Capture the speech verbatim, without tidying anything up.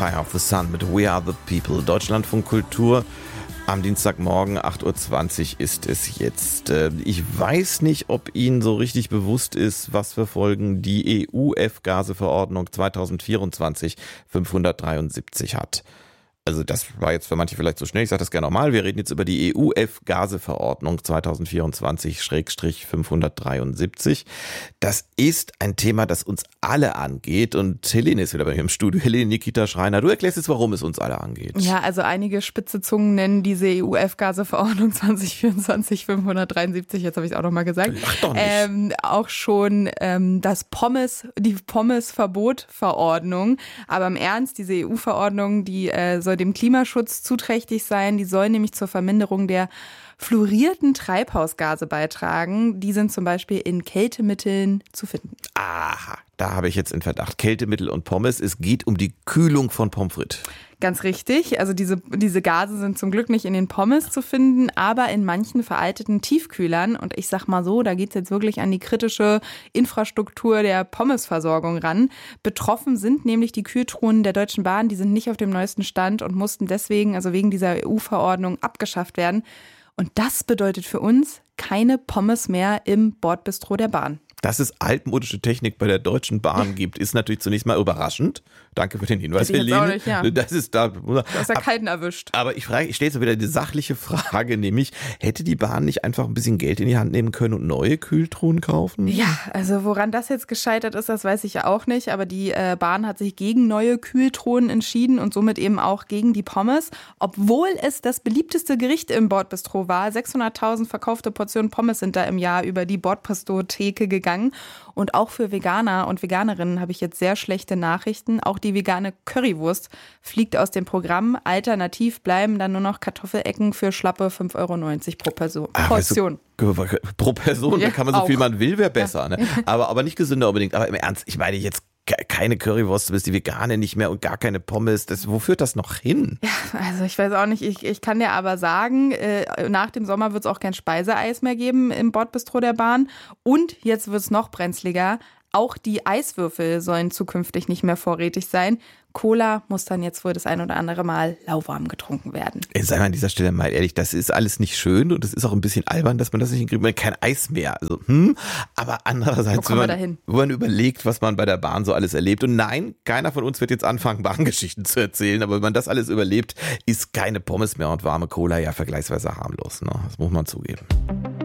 Empire of the Sun mit We Are the People. Deutschlandfunk Kultur. Am Dienstagmorgen, acht Uhr zwanzig ist es jetzt. Ich weiß nicht, ob Ihnen so richtig bewusst ist, was für Folgen die E U-F-Gase-Verordnung zwanzig vierundzwanzig fünfhundertdreiundsiebzig hat. Also das war jetzt für manche vielleicht so schnell, ich sage das gerne nochmal. Wir reden jetzt über die E U-F-Gase-Verordnung zwanzig vierundzwanzig fünfhundertdreiundsiebzig. Das ist ein Thema, das uns alle angeht. Und Helene ist wieder bei mir im Studio. Helene Nikita Schreiner, du erklärst jetzt, warum es uns alle angeht. Ja, also einige spitze Zungen nennen diese E U-F-Gase-Verordnung zwanzig vierundzwanzig fünfhundertdreiundsiebzig, jetzt habe ich es auch nochmal gesagt, Lach doch nicht. Ähm, auch schon ähm, das Pommes, die Pommes-Verbot-Verordnung. Aber im Ernst, diese E U-Verordnung, die äh, soll dem Klimaschutz zuträchtig sein. Die soll nämlich zur Verminderung der fluorierten Treibhausgase beitragen. Die sind zum Beispiel in Kältemitteln zu finden. Aha, da habe ich jetzt in Verdacht. Kältemittel und Pommes. Es geht um die Kühlung von Pommes frites. Ganz richtig. Also diese, diese Gase sind zum Glück nicht in den Pommes zu finden, aber in manchen veralteten Tiefkühlern. Und ich sag mal so, da geht es jetzt wirklich an die kritische Infrastruktur der Pommesversorgung ran. Betroffen sind nämlich die Kühltruhen der Deutschen Bahn. Die sind nicht auf dem neuesten Stand und mussten deswegen, also wegen dieser E U-Verordnung, abgeschafft werden. Und das bedeutet für uns keine Pommes mehr im Bordbistro der Bahn. Dass es altmodische Technik bei der Deutschen Bahn gibt, ist natürlich zunächst mal überraschend. Danke für den Hinweis, Hätte ich jetzt Helene. auch nicht, ja. Das ist da. Du hast ja kalten erwischt. Aber ich frage, ich stelle jetzt wieder die sachliche Frage, nämlich, hätte die Bahn nicht einfach ein bisschen Geld in die Hand nehmen können und neue Kühltruhen kaufen? Ja, also woran das jetzt gescheitert ist, das weiß ich ja auch nicht. Aber die äh, Bahn hat sich gegen neue Kühltruhen entschieden und somit eben auch gegen die Pommes. Obwohl es das beliebteste Gericht im Bordbistro war. sechshunderttausend verkaufte Portionen Pommes sind da im Jahr über die Bordbistro-Theke gegangen. Und auch für Veganer und Veganerinnen habe ich jetzt sehr schlechte Nachrichten. Auch die vegane Currywurst fliegt aus dem Programm. Alternativ bleiben dann nur noch Kartoffelecken für schlappe fünf Euro neunzig pro Person. Ah, Portion. Weißt du, pro Person, Ja, da kann man so auch. viel man will, wäre besser. Ja. Ne? Aber, aber nicht gesünder unbedingt. Aber im Ernst, ich meine jetzt keine Currywurst, du bist die Vegane nicht mehr und gar keine Pommes. Das, wo führt das noch hin? Ja, also ich weiß auch nicht. Ich, ich kann dir aber sagen, äh, nach dem Sommer wird es auch kein Speiseeis mehr geben im Bordbistro der Bahn. Und jetzt wird es noch brenzliger. Auch die Eiswürfel sollen zukünftig nicht mehr vorrätig sein. Cola muss dann jetzt wohl das ein oder andere Mal lauwarm getrunken werden. Sei mal an dieser Stelle mal ehrlich, das ist alles nicht schön und es ist auch ein bisschen albern, dass man das nicht hinkriegt. Man hat kein Eis mehr. Also, hm, aber andererseits, wenn man, wenn man überlegt, was man bei der Bahn so alles erlebt. Und nein, keiner von uns wird jetzt anfangen, Bahngeschichten zu erzählen. Aber wenn man das alles überlebt, ist keine Pommes mehr und warme Cola ja vergleichsweise harmlos. Ne? Das muss man zugeben.